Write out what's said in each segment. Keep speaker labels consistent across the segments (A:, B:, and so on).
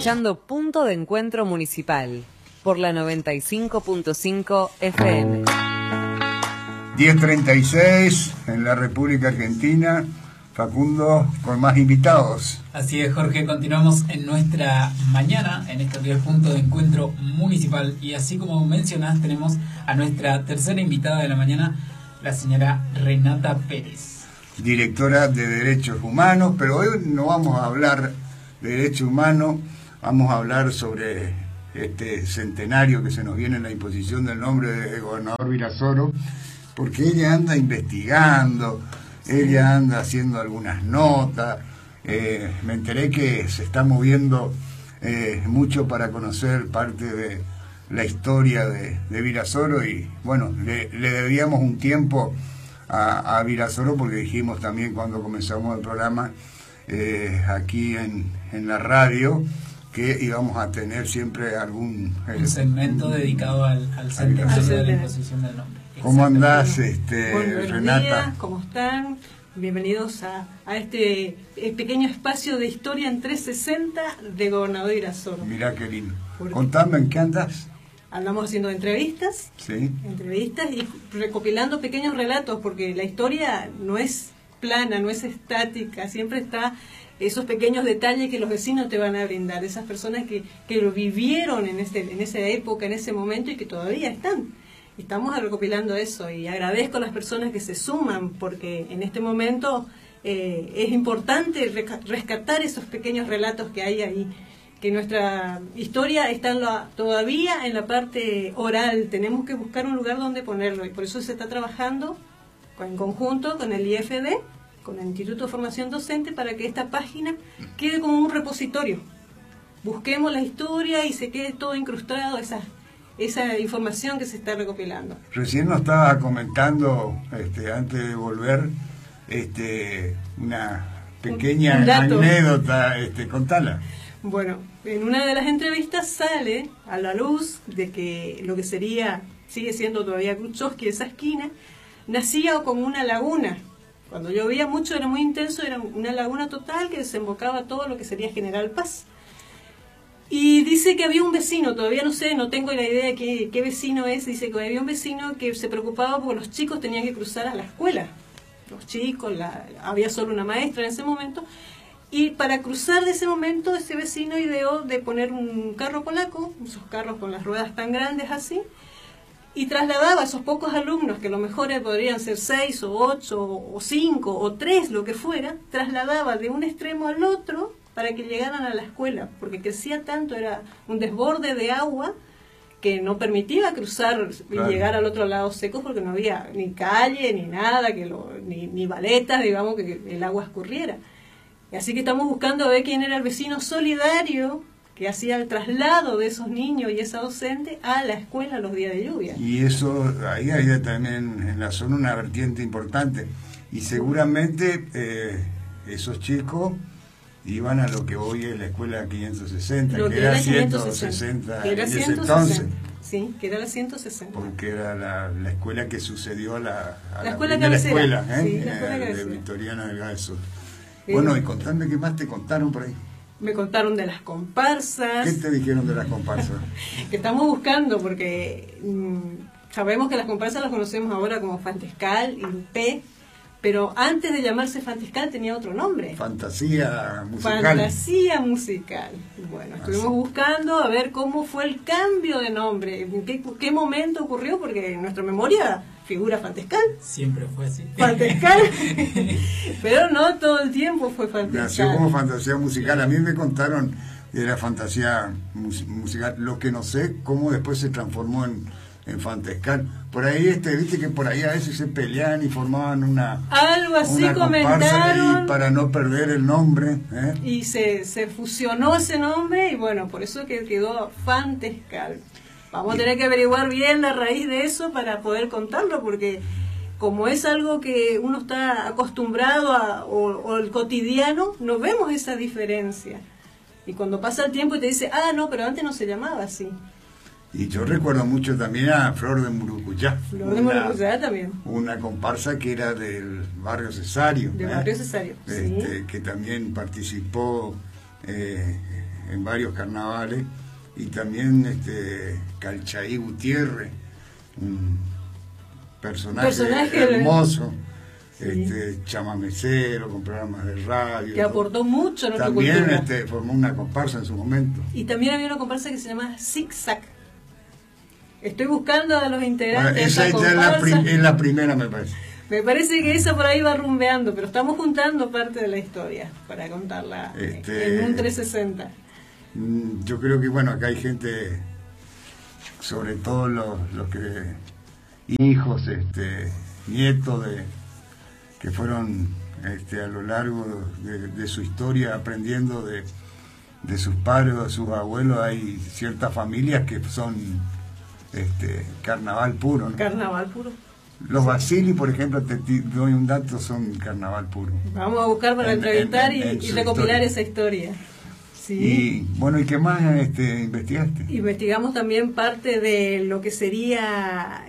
A: escuchando Punto de Encuentro Municipal por la 95.5 FM.
B: 10:36 en la República Argentina. Facundo, con más invitados.
C: Así es, Jorge, continuamos en nuestra mañana, en este primer punto de encuentro municipal. Y así como mencionás, tenemos a nuestra tercera invitada de la mañana, la señora Renata Pérez.
B: Directora de Derechos Humanos, pero hoy no vamos a hablar de derechos humanos, vamos a hablar sobre este centenario que se nos viene en la imposición del nombre del gobernador Virasoro, porque ella anda investigando, ella anda haciendo algunas notas, me enteré que se está moviendo mucho para conocer parte de la historia de Virasoro y bueno, le debíamos un tiempo a Virasoro porque dijimos también cuando comenzamos el programa aquí en la radio que íbamos a tener siempre un
C: segmento dedicado al centenario de la imposición del nombre.
B: ¿Cómo andás,
D: Buenos
B: Renata?
D: días, ¿cómo están? Bienvenidos a este pequeño espacio de historia en 360 de Gobernador Virasoro.
B: Mirá qué lindo. Contame, ¿en qué andás?
D: Andamos haciendo entrevistas,
B: ¿Sí?
D: Entrevistas y recopilando pequeños relatos, porque la historia no es plana, no es estática, siempre está esos pequeños detalles que los vecinos te van a brindar, esas personas que lo vivieron en esa época, en ese momento y que todavía están. Estamos recopilando eso y agradezco a las personas que se suman porque en este momento es importante rescatar esos pequeños relatos que hay ahí, que nuestra historia está todavía en la parte oral, tenemos que buscar un lugar donde ponerlo y por eso se está trabajando en conjunto con el IFD, con el Instituto de Formación Docente, para que esta página quede como un repositorio. Busquemos la historia y se quede todo incrustado, esa información que se está recopilando.
B: Recién nos estaba comentando, antes de volver, una pequeña anécdota, contala.
D: Bueno, en una de las entrevistas sale a la luz de que lo que sigue siendo todavía Khrushchevsky, esa esquina, nacía como una laguna. Cuando llovía mucho, era muy intenso, era una laguna total que desembocaba todo lo que sería General Paz. Y dice que había un vecino, todavía no sé, no tengo la idea de qué vecino es, dice que había un vecino que se preocupaba porque los chicos tenían que cruzar a la escuela. Los chicos, había solo una maestra en ese momento, y para cruzar de ese momento ese vecino ideó de poner un carro polaco, esos carros con las ruedas tan grandes así, y trasladaba a esos pocos alumnos, que a lo mejor podrían ser 6 o 8 o 5 o 3, lo que fuera, trasladaba de un extremo al otro para que llegaran a la escuela, porque crecía tanto, era un desborde de agua que no permitía cruzar y
B: claro,
D: llegar al otro lado seco porque no había ni calle, ni nada, ni baletas, digamos, que el agua escurriera. Y así que estamos buscando a ver quién era el vecino solidario que hacía el traslado de esos niños y esa docente a la escuela los días de lluvia.
B: Y eso, ahí hay también en la zona una vertiente importante. Y seguramente esos chicos iban a lo que hoy es la escuela 560, que era 160 en ese entonces.
D: Sí, que era la 160.
B: Porque era la escuela que sucedió a la
D: escuela
B: primera escuela,
D: sí, la escuela
B: de Victoriana del Sur.
D: Sí.
B: Bueno, y contame qué más te contaron por ahí.
D: Me contaron de las comparsas.
B: ¿Qué te dijeron de las comparsas?
D: Que estamos buscando, porque sabemos que las comparsas las conocemos ahora como Fantescal y Lupé, pero antes de llamarse Fantescal tenía otro nombre.
B: Fantasía musical.
D: Fantasía musical. Bueno, estuvimos buscando a ver cómo fue el cambio de nombre, en qué momento ocurrió, porque en nuestra memoria figura Fantescal.
C: Siempre fue así.
D: Fantescal. Pero no todo el tiempo fue Fantescal.
B: Nació como Fantasía musical. A mí me contaron que era Fantasía musical. Lo que no sé, cómo después se transformó en Fantescal. Por ahí, viste que por ahí a veces se peleaban y formaban
D: algo así
B: una
D: comentaron.
B: Y para no perder el nombre.
D: Y se fusionó ese nombre y bueno, por eso que quedó Fantescal. Vamos a tener que averiguar bien la raíz de eso para poder contarlo, porque como es algo que uno está acostumbrado o el cotidiano, no vemos esa diferencia. Y cuando pasa el tiempo y te dice, no, pero antes no se llamaba así.
B: Y yo recuerdo mucho también a Flor de Murucuyá.
D: Flor de Murucuyá también.
B: Una comparsa que era del barrio Cesario.
D: Del barrio Cesario, sí.
B: Que también participó en varios carnavales, y también Calchaí Gutiérrez, un personaje hermoso,
D: sí.
B: chamamecero, con programas de radio.
D: Que aportó mucho a nuestra
B: también,
D: cultura.
B: formó una comparsa en su momento.
D: Y también había una comparsa que se llamaba Zig Zag. Estoy buscando a los integrantes de
B: esa
D: esa
B: ya
D: comparsa.
B: es la primera, me parece.
D: Me parece que esa por ahí va rumbeando, pero estamos juntando parte de la historia para contarla en un 360.
B: Yo creo que, bueno, acá hay gente, sobre todo los que hijos, nietos que fueron a lo largo de su historia aprendiendo de sus padres o de sus abuelos. Hay ciertas familias que son carnaval puro, ¿no?
D: Carnaval puro.
B: Los Basili, por ejemplo, te doy un dato, son carnaval puro.
D: Vamos a buscar para entrevistar y recopilar esa historia. Sí.
B: Y bueno, ¿y qué más investigaste?
D: Investigamos también parte de lo que sería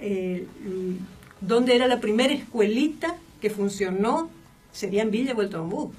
D: dónde era la primera escuelita que funcionó, sería en Villa Vueltombú.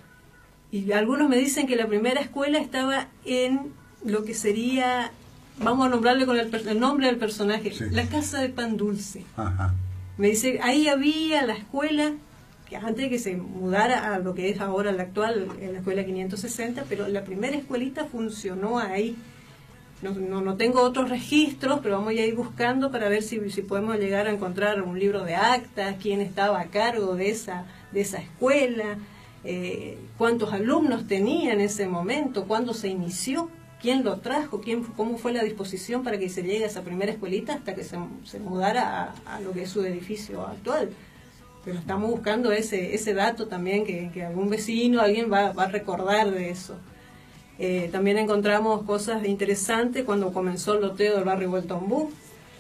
D: Y algunos me dicen que la primera escuela estaba en lo que sería, vamos a nombrarle con el nombre del personaje, sí. La Casa de Pan Dulce.
B: Ajá.
D: Me dice, ahí había la escuela, que antes de que se mudara a lo que es ahora la actual, la escuela 560, pero la primera escuelita funcionó ahí. No tengo otros registros, pero vamos a ir buscando para ver si podemos llegar a encontrar un libro de actas, quién estaba a cargo de esa escuela, cuántos alumnos tenía en ese momento, cuándo se inició, quién lo trajo, cómo fue la disposición para que se llegue a esa primera escuelita hasta que se mudara a lo que es su edificio actual. Pero estamos buscando ese dato también, que algún vecino, alguien va a recordar de eso. También encontramos cosas interesantes cuando comenzó el loteo del barrio Vueltombú.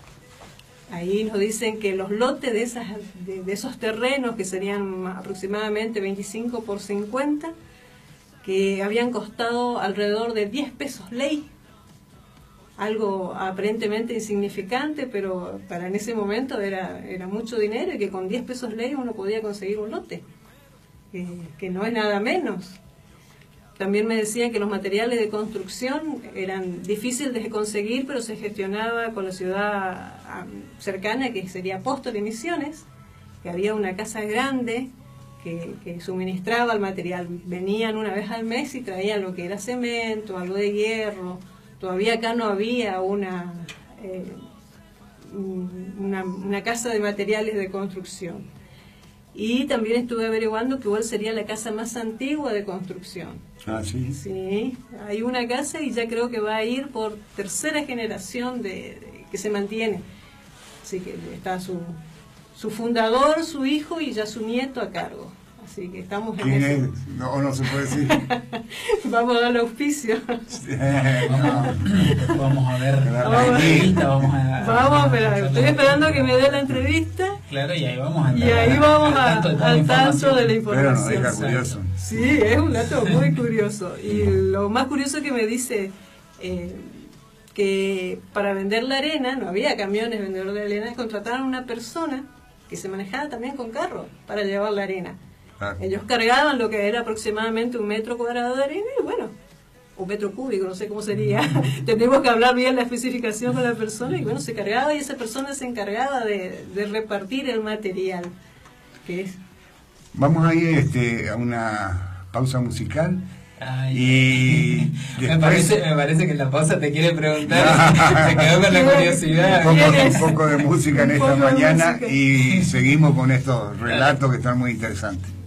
D: Ahí nos dicen que los lotes de esos terrenos, que serían aproximadamente 25 por 50, que habían costado alrededor de 10 pesos ley, algo aparentemente insignificante, pero para en ese momento era mucho dinero, y que con 10 pesos ley uno podía conseguir un lote, que no es nada menos. También me decían que los materiales de construcción eran difíciles de conseguir, pero se gestionaba con la ciudad cercana, que sería Apóstol y Misiones, que había una casa grande que suministraba el material. Venían una vez al mes y traían lo que era cemento, algo de hierro. Todavía acá no había una casa de materiales de construcción. Y también estuve averiguando que igual sería la casa más antigua de construcción.
B: Ah, sí.
D: Sí, hay una casa y ya creo que va a ir por tercera generación que se mantiene. Así que está su fundador, su hijo y ya su nieto a cargo. Así que estamos en
B: ¿Quién
D: eso.
B: es? No se puede decir.
D: Vamos a dar auspicio.
C: Vamos a ver la entrevista,
D: vamos a esperar. Estoy esperando que me dé la entrevista.
C: Claro, y ahí vamos a
D: Y ahí vamos al tanto de la
B: Pero
D: información.
B: nos deja curioso.
D: Sí, es un dato muy curioso. Y lo más curioso que me dice que para vender la arena, no había camiones vendedores de arena, contrataron a una persona que se manejaba también con carro para llevar la arena.
B: Ah.
D: Ellos cargaban lo que era aproximadamente 1 metro cuadrado de arena y bueno, 1 metro cúbico, no sé cómo sería. Tendríamos que hablar bien la especificación con la persona y bueno, se cargaba y esa persona se encargaba de repartir el material. ¿Qué es?
B: Vamos a ir a una pausa musical.
C: Ay,
B: y después...
C: me parece que en la pausa te quiere preguntar. Se quedó con la curiosidad.
B: Un poco de música en esta mañana y seguimos con estos relatos que están muy interesantes.